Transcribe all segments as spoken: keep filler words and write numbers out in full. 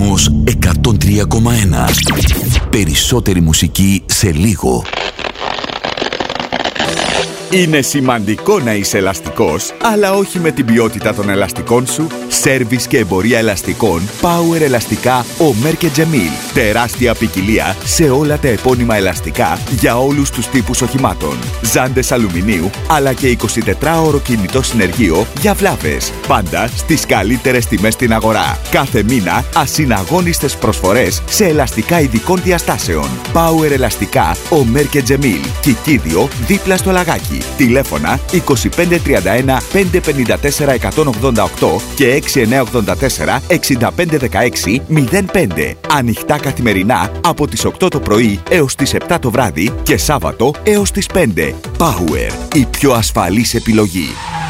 Ρυθμός εκατόν τρία κόμμα ένα. Περισσότερη μουσική σε λίγο. Είναι σημαντικό να είσαι ελαστικός, αλλά όχι με την ποιότητα των ελαστικών σου. Σέρβις και εμπορία ελαστικών Power Ελαστικά Omer και Cemil. Τεράστια ποικιλία σε όλα τα επώνυμα ελαστικά για όλους τους τύπους οχημάτων. Ζάντες αλουμινίου, αλλά και εικοσιτετράωρο κινητό συνεργείο για βλάβες. Πάντα στις καλύτερες τιμές στην αγορά. Κάθε μήνα ασυναγώνιστες προσφορές σε ελαστικά ειδικών διαστάσεων. Power Ελαστικά Omer και Cemil. Κικίδιο δίπλα στο Λαγάκι. Τηλέφωνα είκοσι πέντε τριάντα ένα πεντακόσια πενήντα τέσσερα εκατόν ογδόντα οκτώ και έξι εννιά ογδόντα τέσσερα εξήντα πέντε δεκαέξι μηδέν πέντε. Ανοιχτά καθημερινά από τις οκτώ το πρωί έως τις επτά το βράδυ και Σάββατο έως τις πέντε. Power, η πιο ασφαλής επιλογή.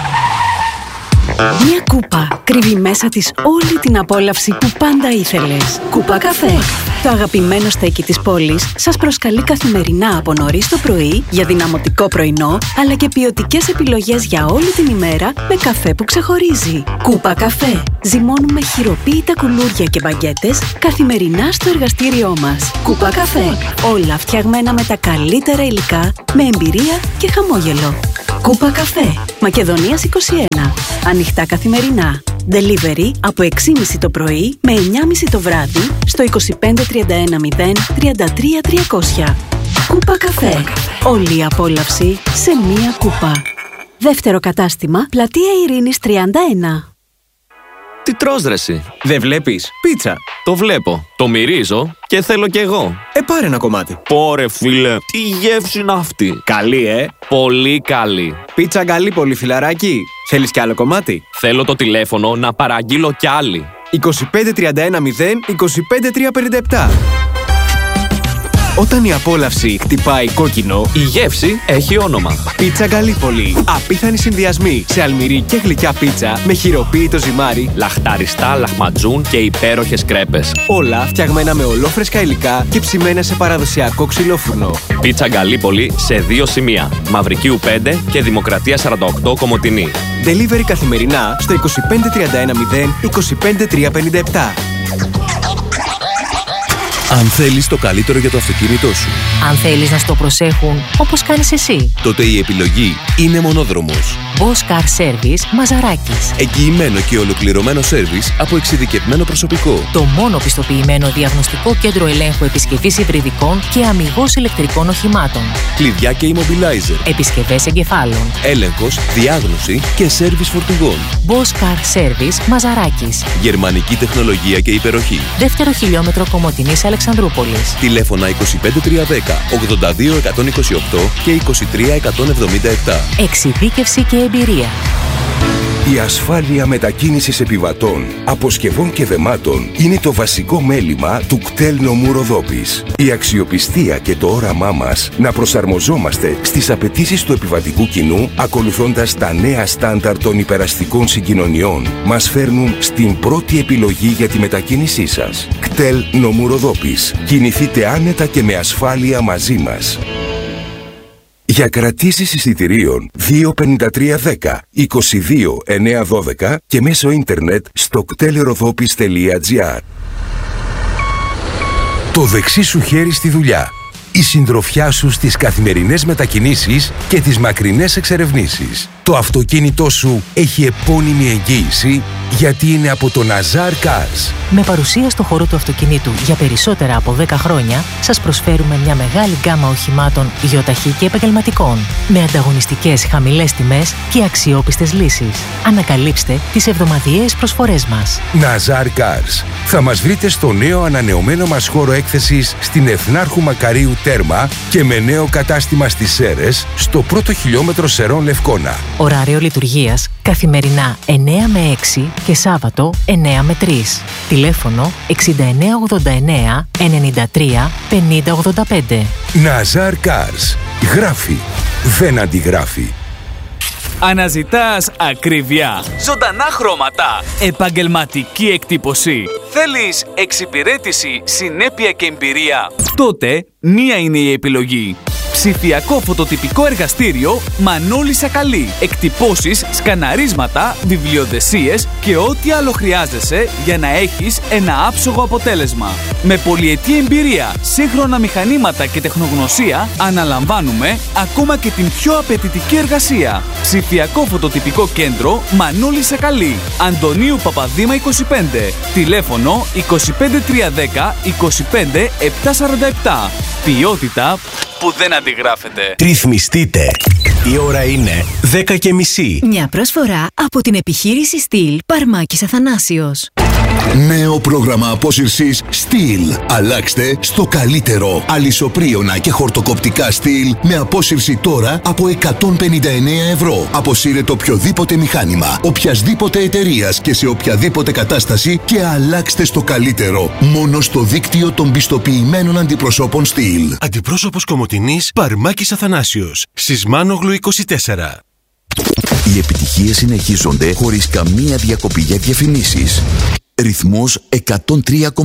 Μια κούπα κρύβει μέσα της όλη την απόλαυση που πάντα ήθελες. Κούπα καφέ. Το αγαπημένο στέκι της πόλης σας προσκαλεί καθημερινά από νωρίς το πρωί για δυναμωτικό πρωινό, αλλά και ποιοτικές επιλογές για όλη την ημέρα με καφέ που ξεχωρίζει. Κούπα καφέ. Ζυμώνουμε χειροποίητα κουλούρια και μπαγκέτες καθημερινά στο εργαστήριό μας. Κούπα καφέ. Όλα φτιαγμένα με τα καλύτερα υλικά, με εμπειρία και χαμόγελο. Κούπα καφέ. Μακεδονίας είκοσι ένα. Ανοιχτά καθημερινά. Delivery από έξι και μισή το πρωί με εννιά και μισή το βράδυ στο είκοσι πέντε τριάντα ένα μηδέν τριάντα τρία τριακόσια. Κούπα καφέ. Όλη η απόλαυση σε μία κούπα. Δεύτερο κατάστημα, Πλατεία Ειρήνης τριάντα ένα. Τι τρως ρε εσύ? Δεν βλέπεις? Πίτσα. Το βλέπω. Το μυρίζω και θέλω κι εγώ. Ε, πάρε ένα κομμάτι. Πόρε φίλε, τι γεύση είναι αυτή? Καλή, ε. Πολύ καλή. Πίτσα καλή, πολύ φιλαράκι. Θέλεις κι άλλο κομμάτι? Θέλω το τηλέφωνο να παραγγείλω κι άλλη. είκοσι πέντε τριάντα ένα μηδέν είκοσι πέντε τρία πενήντα επτά. Όταν η απόλαυση χτυπάει κόκκινο, η γεύση έχει όνομα. Πίτσα Γκαλίπολη. Απίθανοι συνδυασμοί σε αλμυρή και γλυκιά πίτσα με χειροποίητο ζυμάρι, λαχταριστά λαχματζούν και υπέροχες κρέπες. Όλα φτιαγμένα με ολόφρεσκα υλικά και ψημένα σε παραδοσιακό ξυλόφουρνο. Πίτσα Γκαλίπολη σε δύο σημεία. Μαυρικίου πέντε και Δημοκρατία σαράντα οκτώ Κομοτηνή. Delivery καθημερινά στο είκοσι πέντε τριάντα ένα μηδέν είκοσι πέντε τρία πενήντα επτά. Αν θέλεις το καλύτερο για το αυτοκίνητό σου, αν θέλεις να στο προσέχουν όπως κάνεις εσύ, τότε η επιλογή είναι μονόδρομος. Boss Car Service Μαζαράκης. Εγγυημένο και ολοκληρωμένο σέρβις από εξειδικευμένο προσωπικό. Το μόνο πιστοποιημένο διαγνωστικό κέντρο ελέγχου επισκευής υβριδικών και αμιγώς ηλεκτρικών οχημάτων. Κλειδιά και immobilizer. Επισκευές εγκεφάλων. Έλεγχος, διάγνωση και σέρβις φορτηγών. Boss Car Service Μαζαράκης. Γερμανική τεχνολογία και υπεροχή. Δεύτερο χιλιόμετρο Κομοτηνής Αλεξανδρούπολης. Τηλέφωνα είκοσι πέντε τριακόσια δέκα ογδόντα δύο εκατόν είκοσι οκτώ και είκοσι τρία εκατόν εβδομήντα επτά. Εξειδίκευση και εμπειρία. Η ασφάλεια μετακίνησης επιβατών, αποσκευών και δεμάτων είναι το βασικό μέλημα του κτέλ νομού Ροδόπης. Η αξιοπιστία και το όραμά μας να προσαρμοζόμαστε στις απαιτήσεις του επιβατικού κοινού, ακολουθώντας τα νέα στάνταρ των υπεραστικών συγκοινωνιών, μας φέρνουν στην πρώτη επιλογή για τη μετακίνησή σας. Κτέλ νομού Ροδόπης. Κινηθείτε άνετα και με ασφάλεια μαζί μας. Για κρατήσεις εισιτηρίων δύο πενήντα τρία δέκα είκοσι δύο εννιά δώδεκα και μέσω ίντερνετ στο κτέλροδόπης τελεία τζι άρ. Το δεξί σου χέρι στη δουλειά. Η συντροφιά σου στις καθημερινές μετακινήσεις και τις μακρινές εξερευνήσεις. Το αυτοκίνητό σου έχει επώνυμη εγγύηση γιατί είναι από το Nazar Cars. Με παρουσία στο χώρο του αυτοκινήτου για περισσότερα από δέκα χρόνια, σας προσφέρουμε μια μεγάλη γκάμα οχημάτων γιοταχή και επαγγελματικών, με ανταγωνιστικές χαμηλές τιμές και αξιόπιστες λύσεις. Ανακαλύψτε τις εβδομαδιαίες προσφορές μας. Nazar Cars. Θα μας βρείτε στο νέο ανανεωμένο μας χώρο έκθεσης στην Εθνάρχου Μακαρίου Τέρμα και με νέο κατάστημα στις Σέρρες στο πρώτο χιλιόμετρο Σερών Λευκώνα. Ωράριο λειτουργίας καθημερινά εννιά με έξι και Σάββατο εννιά με τρεις. Τηλέφωνο εξήντα εννιά ογδόντα εννιά ενενήντα τρία πενήντα ογδόντα πέντε. Nazar Cars. Γράφει. Δεν αντιγράφει. Αναζητάς ακρίβεια, ζωντανά χρώματα, επαγγελματική εκτύπωση. Θέλεις εξυπηρέτηση, συνέπεια και εμπειρία. Τότε μία είναι η επιλογή. Ψηφιακό φωτοτυπικό εργαστήριο Μανώλη Σακαλή. Εκτυπώσεις, σκαναρίσματα, βιβλιοδεσίες και ό,τι άλλο χρειάζεσαι για να έχεις ένα άψογο αποτέλεσμα. Με πολυετή εμπειρία, σύγχρονα μηχανήματα και τεχνογνωσία, αναλαμβάνουμε ακόμα και την πιο απαιτητική εργασία. Ψηφιακό φωτοτυπικό κέντρο Μανώλη Σακαλή. Αντωνίου Παπαδήμα είκοσι πέντε. Τηλέφωνο είκοσι πέντε τριακόσια δέκα είκοσι πέντε επτακόσια σαράντα επτά. Ποιότητα που δεν αντιγράφεται. Ρυθμιστείτε. Η ώρα είναι δέκα και μισή. Μια προσφορά από την επιχείρηση Steel Παρμάκης Αθανάσιος. Νέο πρόγραμμα απόσυρσης Steel. Αλλάξτε στο καλύτερο. Αλυσοπρίωνα και χορτοκοπτικά Steel με απόσυρση τώρα από εκατόν πενήντα εννέα ευρώ. Αποσύρετε οποιοδήποτε μηχάνημα, οποιασδήποτε εταιρείας και σε οποιαδήποτε κατάσταση και αλλάξτε στο καλύτερο. Μόνο στο δίκτυο των πιστοποιημένων αντιπροσώπων Steel. Αντιπρόσωπος Κομοτηνής Παρμάκης Αθανάσιος. Σισμάνογλου είκοσι τέσσερα. Οι επιτυχίες συνεχίζονται χωρίς καμία διακοπή για διαφημίσεις. Ρυθμός εκατόν τρία